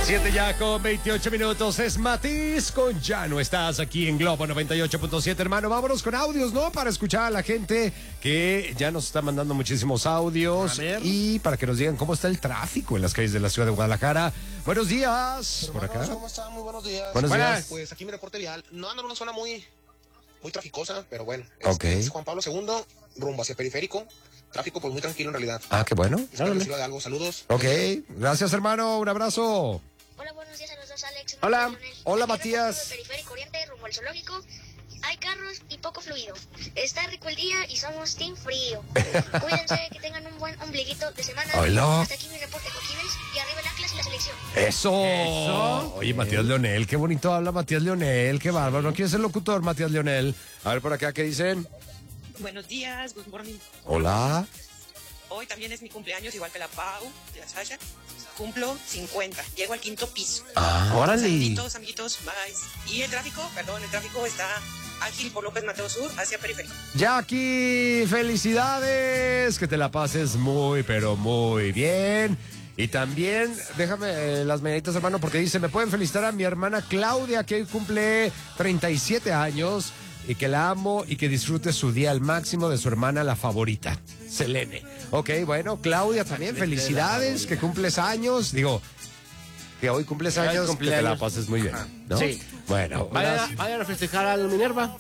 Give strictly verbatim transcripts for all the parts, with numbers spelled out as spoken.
siete ya con veintiocho minutos, es Matiz con Ya No Estás aquí en Globo noventa y ocho punto siete, hermano. Vámonos con audios, ¿no? Para escuchar a la gente que ya nos está mandando muchísimos audios y para que nos digan cómo está el tráfico en las calles de la ciudad de Guadalajara. Buenos días. Por acá. ¿Cómo están? Muy buenos días. Buenos días. Pues aquí mi reporte vial. No ando en una zona muy, muy traficosa, pero bueno. Ok. Este es Juan Pablo segundo, rumbo hacia Periférico. Tráfico pues muy tranquilo en realidad. Ah, qué bueno. Espero que sirva de algo. Saludos. Ok, gracias, hermano. Un abrazo. Hola, buenos días a los dos, Alex. Hola. Leonel. Hola, Aquí Matías. de Periférico Oriente, rumbo al zoológico. Hay carros y poco fluido. Está rico el día y somos team frío. Cuídense, que tengan un buen ombliguito de semana. Hola. Hasta aquí mi reporte, Coquines. Y arriba el Atlas y la selección. Eso. Eso. Oye, Matías Leonel, qué bonito habla Matías Leonel, qué bárbaro. ¿No quieres ser locutor, Matías Leonel? A ver por acá, ¿qué dicen? Buenos días, good morning. Hola. Hoy también es mi cumpleaños, igual que la Pau, y la Sasha. Cumplo cincuenta, llego al quinto piso. Ah, órale. Saluditos, amiguitos, bye. Y el tráfico, perdón, el tráfico está Ángel por López Mateo Sur hacia Periférico. Jackie, felicidades, que te la pases muy, pero muy bien. Y también, déjame eh, las mañanitas, hermano, porque dice, me pueden felicitar a mi hermana Claudia, que hoy cumple treinta y siete años, y que la amo y que disfrute su día al máximo de su hermana, la favorita, Selene. Ok, bueno, Claudia también, felicidades, que cumples años, digo, que hoy cumples Hoy años, cumpleaños. que te la pases muy bien, ¿no? Sí. Bueno, Vayan a, gracias. vayan a festejar al Minerva.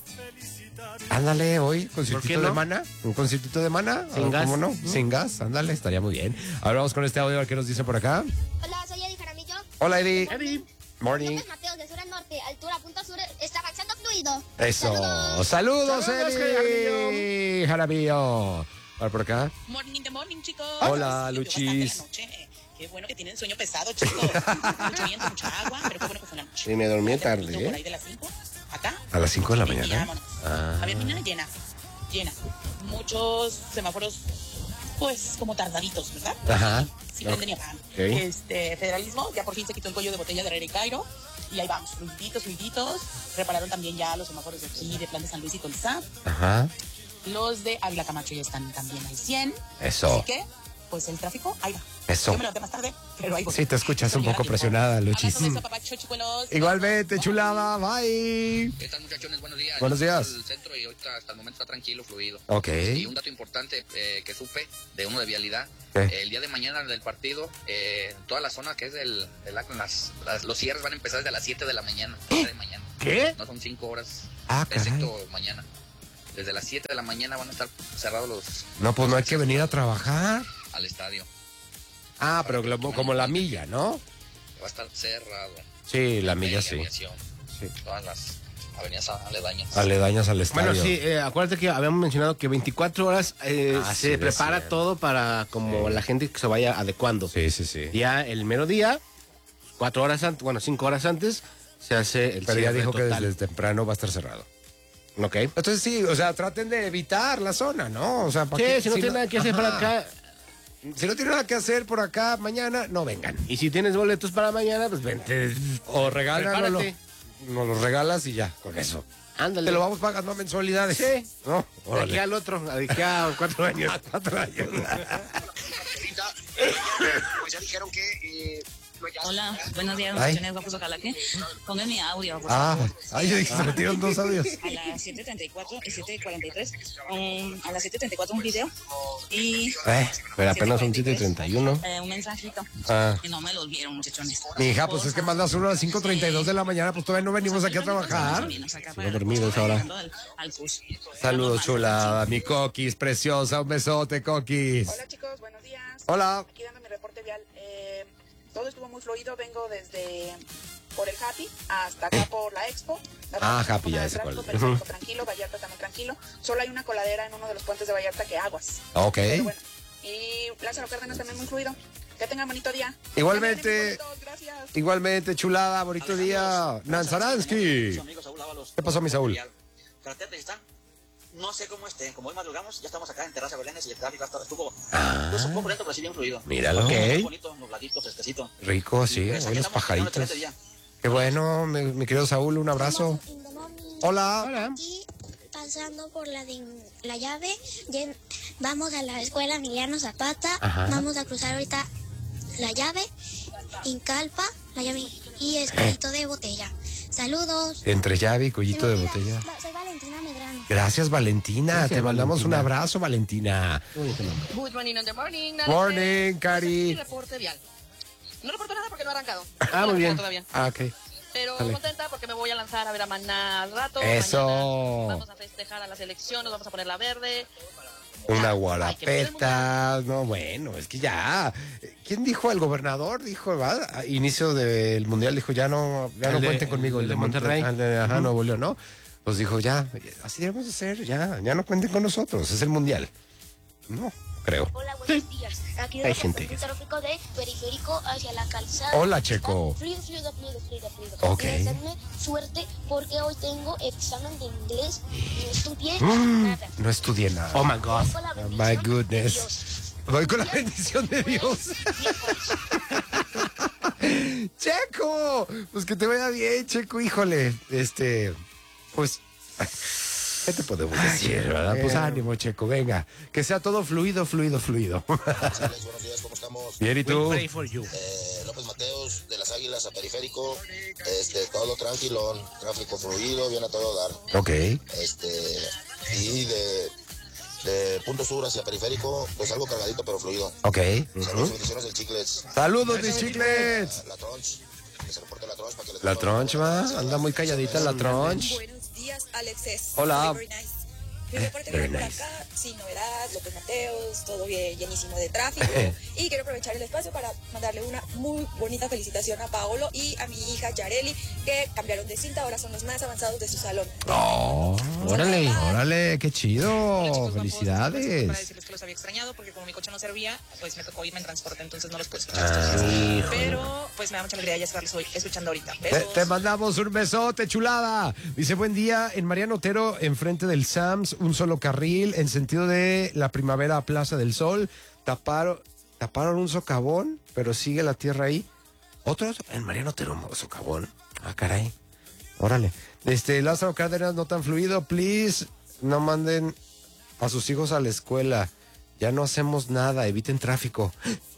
Ándale, hoy, ¿Por qué conciertito no? de mana. Un conciertito de mana. Sin ¿O gas. ¿Cómo no? Sin gas, ándale, estaría muy bien. Ahora vamos con este audio, a ver qué nos dice por acá. Hola, soy Eddie Jaramillo. Hola, Eddie. Eddie. Morning. López Mateos, de sur a norte, altura, punto sur, está avanzando fluido. Eso. Saludos. Saludos, Saludos, Eddie. Jaramillo. A ver por acá. Morning the morning, chicos. Hola, Llovió bastante Luchis. la noche. Qué bueno que tienen sueño pesado, chicos. Mucho viento, mucha agua, pero qué bueno que fue la noche. Y me dormí Fíjate, tarde, poquito ¿eh? Por ahí de las cinco, acá. A las cinco de la y mañana. vámonos. Ah. A ver, mañana llena, llena. Muchos semáforos, pues, como tardaditos, ¿verdad? Ajá. Sí, prenden y apagan. Ok. Este, federalismo, ya por fin se quitó el cuello de botella de Herrera y Cairo. Y ahí vamos, fluiditos, fluiditos. Repararon también ya los semáforos de aquí, de Plan de San Luis y Tolizá. Ajá. Los de Ávila Camacho ya están también al cien. Eso. Así que, pues el tráfico, ahí va. Eso. Yo me levanté más tarde, pero ahí voy. Sí, te escuchas un Llegar a poco tiempo. presionada, Luchis. Abrazo, beso, papacho, chicuelos. Igualmente, chulada. Bye. ¿Qué tal, muchachones? Buenos días. Buenos Yo días. estoy en el centro y ahorita hasta el momento está tranquilo, fluido. Ok. Y un dato importante eh, que supe de uno de vialidad. ¿Qué? Eh, el día de mañana del partido, eh, toda la zona que es del, del Akron, las, las- los cierres van a empezar desde las siete de la mañana. el día de mañana. ¿Qué? No son cinco horas, Ah, caray. excepto mañana. Desde las siete de la mañana van a estar cerrados los No, pues no hay que venir a trabajar. al estadio. Ah, pero como, como la milla, ¿no? Va a estar cerrado. Sí, la milla Media sí. aviación, Sí. Todas las avenidas aledañas. Aledañas al estadio. Bueno, sí, eh, acuérdate que habíamos mencionado que veinticuatro horas eh, Ah, sí, se es prepara cierto. todo para como Sí. la gente que se vaya adecuando. Sí, sí, sí. Ya el mero día, cuatro horas antes, bueno, cinco horas antes, se hace el Pero ya cierre dijo que total. desde temprano va a estar cerrado. Ok. Entonces sí, o sea, traten de evitar la zona, ¿no? O sea, ¿para Sí, qué? si no tiene nada que hacer Ajá. para acá, Si no tiene nada que hacer por acá mañana, no vengan. y si tienes boletos para mañana, pues vente. O regálanoslo. Prepárate. Nos los regalas y ya, con eso. Ándale. Te lo vamos pagando a mensualidades. Sí. ¿No? De aquí Órale. al otro, de aquí a cuatro años. A cuatro años. Pues ya dijeron que... Eh, no, ya- Hola, buenos días, Ay. muchachones guapos, ojalá que pongan mi audio, por Ah, favor. ay, yo dije que se metieron dos audios. A las siete treinta y cuatro y siete cuarenta y tres, um, a las siete treinta y cuatro un video y Eh, Pero apenas son siete treinta y uno. eh, un mensajito. Ah. Y no me los vieron, muchachones. Mi hija, pues es que mandas uno a las cinco treinta y dos de la mañana, pues todavía no venimos aquí a trabajar. Sigo dormido esa hora. Al, al curso. Saludos, chulada. Mi Coquis, preciosa. Un besote, Coquis. Hola chicos, buenos días. Hola. Aquí dando mi reporte vial. Eh, todo estuvo muy fluido. Vengo desde por el Happy hasta acá por la Expo. La Ah, verdad, Happy, un ya poco ese de cuál. tráfico, Periférico tranquilo, Vallarta también tranquilo. Solo hay una coladera en uno de los puentes de Vallarta que aguas. Ok. Pero bueno. Y Lázaro Cárdenas también muy fluido. Que tengan bonito día. Igualmente. También, amigos, gracias. Igualmente, chulada. Bonito día. Nanzaransky. Su amigo Saúl Ábalos. ¿Qué pasó, mi Saúl? Carretera está. No sé cómo esté. Como hoy madrugamos, ya estamos acá en Terraza Belénes y el tráfico hasta estuvo. Ah. Pues un poco lento, pero sí bien fluido. Míralo. Muy Ok. bonito, nubladito, fresquecito. Rico, sí. Pues, Hoy aquí los estamos teniendo un pajaritos. excelente día. Qué bueno, mi, mi querido Saúl. Un abrazo. Hola. Hola. Aquí pasando por la de la llave, yen- vamos a la escuela Emiliano Zapata, Ajá. vamos a cruzar ahorita la llave Incalpa, la llave y escrito de botella. Saludos. Entre llave y cuellito de botella. Soy Valentina Medrano. Gracias, Valentina. Gracias, Te mandamos Valentina. un abrazo, Valentina. Good morning on the morning. Morning, Mi Cari. reporte vial. No reporto nada porque no ha arrancado. Ah, No muy bien. todavía. Ah, ok. Pero Dale. contenta porque me voy a lanzar a ver a Maná al rato. Eso. Mañana vamos a festejar a la selección, nos vamos a poner la verde. Una Ay, que viene el guarapeta. No, bueno, es que ya. ¿Quién dijo? El gobernador dijo, va, a inicio del mundial, dijo, ya no, ya no El de- cuenten conmigo. el de Monterrey. El de, ajá, Nuevo León, ¿no? Pues dijo, ya, así debemos de ser, ya, ya no cuenten con nosotros, es el mundial. No, creo. Hola, buenos días. Aquí Hay de gente que- el tráfico de periférico hacia la calzada. Hola, Checo. Está Fluido, fluido, fluido, fluido, fluido. Ok. Y desearme suerte porque hoy tengo examen de inglés y no estudié Mm, nada. no estudié nada. Oh my God. Voy con la Oh, bendición my de goodness. Dios. Voy con la bendición de Dios. Checo, pues que te vaya bien, Checo, híjole. Este, pues, ¿qué te podemos decir, verdad? Pues ánimo, Checo, venga. Que sea todo fluido, fluido, fluido. Ángeles, buenos días, ¿cómo estamos? Bien, ¿y We'll tú? pray for you. Eh, López Mateos, de las Águilas a Periférico, este, todo tranquilo, tráfico fluido, viene a todo dar. Ok. Este, y de, de Punto Sur hacia Periférico, pues algo cargadito pero fluido. Ok. Saludos y bendiciones del Chiclets. Saludos, mis chiclets. La Tronch, que se reporte la Tronch para que les La tronch, va. Anda muy calladita la tronch. Buenos días, Alexes. Hola. Very nice. Mi reporte Very viene por nice. acá, sin novedad, López Mateos, todo bien, llenísimo de tráfico. Y quiero aprovechar el espacio para mandarle una muy bonita felicitación a Paolo y a mi hija Yareli, que cambiaron de cinta, ahora son los más avanzados de su salón. Oh, órale, órale, qué Hola, chido. chicos, guapos. Para Felicidades. decirles que los había extrañado porque como mi coche no servía, pues me tocó irme en transporte, entonces no los pude escuchar. Ah, estos días. híjole. Pero pues me da mucha alegría ya estarlos hoy escuchando ahorita. Te, Besos. te mandamos un besote, chulada. Dice, buen día, en Mariano Otero, enfrente del Sams, un solo carril, en sentido de la Primavera a Plaza del Sol. Taparon, taparon un socavón, pero sigue la tierra ahí. ¿Otros? En Mariano Otero, un socavón. Ah, caray. Órale. Este, Lázaro Cárdenas, no tan fluido, please. No manden a sus hijos a la escuela. Ya no hacemos nada, eviten tráfico.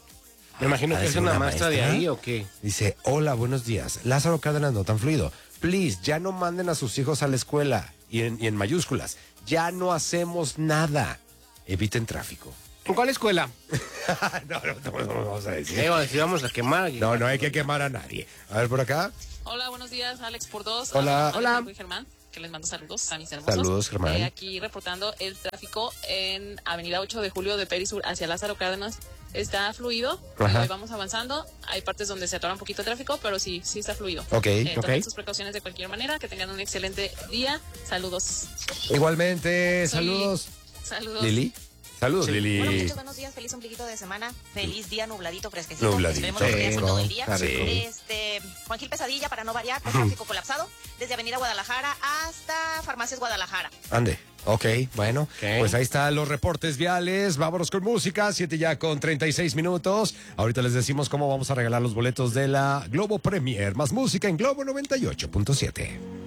Me imagino ¿Ha que de es ser una una maestra de maestra? ahí o qué. Dice, hola, buenos días. Lázaro Cárdenas, no tan fluido. Please, ya no manden a sus hijos a la escuela. Y en, y en mayúsculas. Ya no hacemos nada. Eviten tráfico. ¿En cuál escuela? no, no, no, no, no vamos a decir. Eh, si vamos a quemar. No, no hay que quemar a nadie. A ver, por acá. Hola, buenos días, Alex por dos. Hola. Ah, Hola. Alejandro y Germán, que les mando saludos a mis hermosos. Saludos, Germán. Eh, aquí reportando el tráfico en Avenida ocho de Julio de Perisur hacia Lázaro Cárdenas. Está fluido, Ajá. hoy vamos avanzando. Hay partes donde se atora un poquito el tráfico, pero sí, sí está fluido. Ok, Eh, ok. Tomen sus precauciones de cualquier manera, que tengan un excelente día. Saludos. Igualmente, Soy- saludos. Saludos. Lili. Saludos, Sí. Lili. Bueno, muchos buenos días, feliz ombliguito de semana, feliz día nubladito, fresquecito. Nubladito, Esperemos que esté así todo el día. rico, rico. Este, Juan Gil Pesadilla, para no variar, con tráfico colapsado, desde Avenida Guadalajara hasta Farmacias Guadalajara. Ande. Ok, bueno, pues ahí están los reportes viales. Vámonos con música, siete ya con treinta y seis minutos. Ahorita les decimos cómo vamos a regalar los boletos de la Globo Premier. Más música en Globo noventa y ocho punto siete.